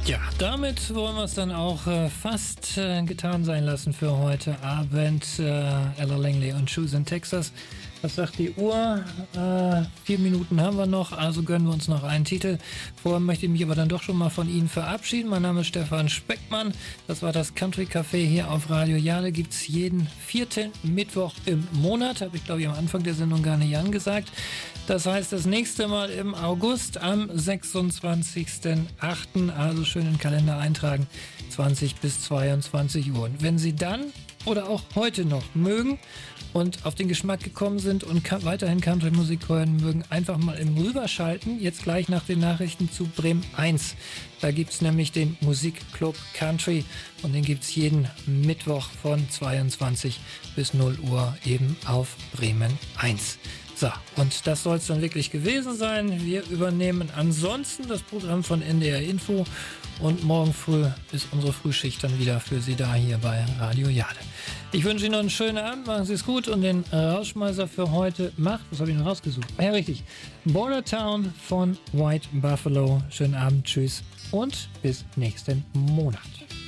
Ja, damit wollen wir es dann auch fast getan sein lassen für heute Abend. Ella Langley und Shoes in Texas. Was sagt die Uhr? 4 Minuten haben wir noch, also gönnen wir uns noch einen Titel. Vorher möchte ich mich aber dann doch schon mal von Ihnen verabschieden. Mein Name ist Stefan Speckmann. Das war das Country Café hier auf Radio Jade. Gibt es jeden 4. Mittwoch im Monat. Habe ich, glaube ich, am Anfang der Sendung gar nicht angesagt. Das heißt, das nächste Mal im August am 26.08. Also schön in den Kalender eintragen. 20 bis 22 Uhr. Und wenn Sie dann oder auch heute noch mögen und auf den Geschmack gekommen sind und weiterhin Country-Musik hören mögen, einfach mal im Rüberschalten, jetzt gleich nach den Nachrichten zu Bremen 1. Da gibt es nämlich den Musikclub Country und den gibt es jeden Mittwoch von 22 bis 0 Uhr eben auf Bremen 1. So, und das soll es dann wirklich gewesen sein. Wir übernehmen ansonsten das Programm von NDR Info und morgen früh ist unsere Frühschicht dann wieder für Sie da hier bei Radio Jade. Ich wünsche Ihnen noch einen schönen Abend, machen Sie es gut und den Rausschmeißer für heute macht, was habe ich noch rausgesucht? Ja, richtig, Border Town von White Buffalo. Schönen Abend, tschüss und bis nächsten Monat.